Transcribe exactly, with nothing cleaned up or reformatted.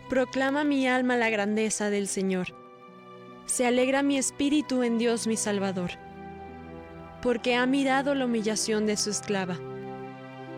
Proclama mi alma la grandeza del Señor. Se alegra mi espíritu en Dios mi Salvador, porque ha mirado la humillación de su esclava.